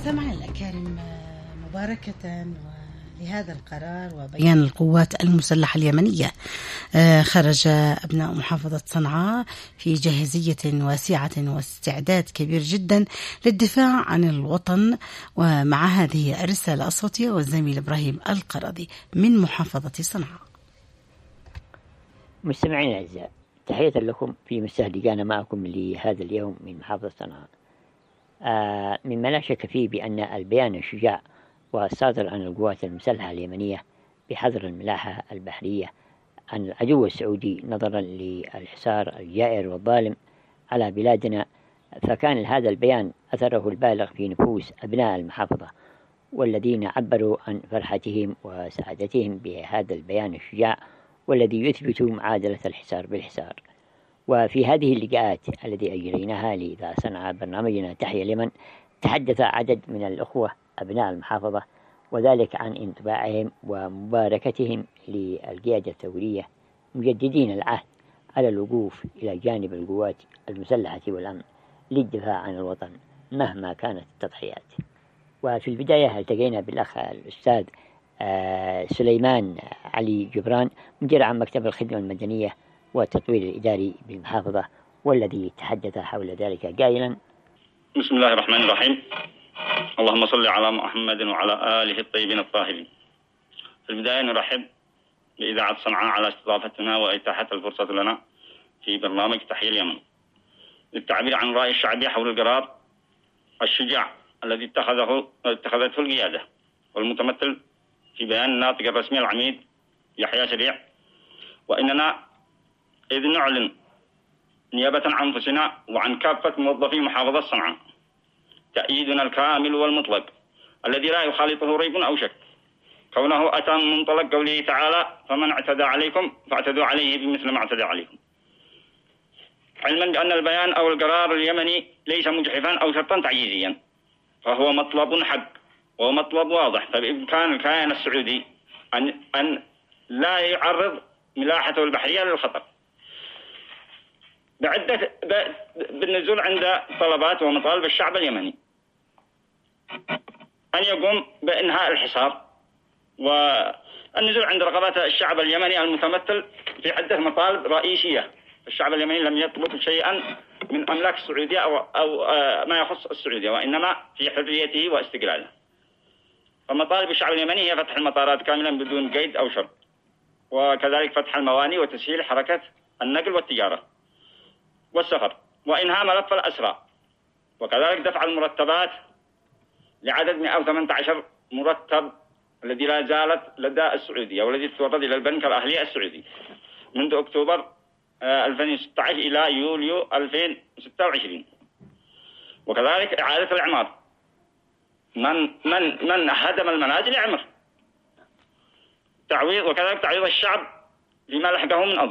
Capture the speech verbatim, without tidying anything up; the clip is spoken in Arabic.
سمع الأكارم مباركة لهذا القرار وبيان القوات المسلحة اليمنية. خرج أبناء محافظة صنعاء في جاهزية واسعة واستعداد كبير جدا للدفاع عن الوطن. ومع هذه الرسالة الصوتية والزميل إبراهيم القرضي من محافظة صنعاء. مستمعين الأعزاء، تحية لكم في مستهدقان معكم لهذا اليوم من محافظة صنعاء. آه مما لا شك فيه بأن البيان الشجاع والصادر عن القوات المسلحة اليمنية بحظر الملاحة البحرية عن العدو السعودي نظرا للحصار الجائر والظالم على بلادنا، فكان هذا البيان أثره البالغ في نفوس أبناء المحافظة، والذين عبروا عن فرحتهم وسعادتهم بهذا البيان الشجاع والذي يثبت معادلة الحصار بالحصار. وفي هذه اللقاءات التي أجريناها لإذاعة صنعاء برنامجنا تحيا اليمن، تحدث عدد من الأخوة أبناء المحافظة، وذلك عن انطباعهم ومباركتهم للقيادة الثورية، مجددين العهد على الوقوف إلى جانب القوات المسلحة والأمن للدفاع عن الوطن مهما كانت التضحيات. وفي البداية التقينا بالأخ الأستاذ سليمان علي جبران، مدير عام مكتب الخدمة المدنية والتطوير الإداري بالمحافظة، والذي تحدث حول ذلك قائلا: بسم الله الرحمن الرحيم، اللهم صل على محمد وعلى آله الطيبين الطاهرين. في البداية نرحب بإذاعة صنعاء على استضافتنا وإتاحة الفرصة لنا في برنامج تحيا اليمن للتعبير عن رأي الشعبي حول القرار الشجاع الذي اتخذه اتخذته القيادة، والمتمثل في بيان الناطق الرسمي العميد يحيى سريع. وإننا إذ نعلن نيابة عن أنفسنا وعن كافة موظفي محافظة صنعاء تأييدنا الكامل والمطلق الذي لا يخالطه ريب أو شك، كونه أتى من منطلق قوله تعالى: فمن اعتدى عليكم فاعتدوا عليه بمثل ما اعتدى عليكم، علما بأن البيان أو القرار اليمني ليس مجحفا أو شرطا تعجيزيا، فهو مطلب حق ومطلب واضح. فبإمكان الكيان السعودي أن أن لا يعرض ملاحته البحرية للخطر بعدة بالنزول عند طلبات ومطالب الشعب اليمني، أن يقوم بإنهاء الحصار والنزول عند رغبات الشعب اليمني المتمثل في عدة مطالب رئيسية. الشعب اليمني لم يطلب شيئا من أملاك السعودية أو, أو ما يخص السعودية، وإنما في حريته واستقلاله. فمطالب الشعب اليمني هي فتح المطارات كاملا بدون قيد أو شرط، وكذلك فتح المواني وتسهيل حركة النقل والتجارة والسفر، وإنهاء ملف الأسرى، وكذلك دفع المرتبات لعدد مئة وثمانية عشر مرتب الذي لا زالت لدى السعودية والذي تورد إلى البنك الأهلي السعودي منذ أكتوبر ألفين وستة عشر إلى يوليو ألفين وستة وعشرين. وكذلك إعادة الإعمار، من من من هدم المنازل يعمر، تعويض، وكذلك تعويض الشعب لما لحقه من أضرار.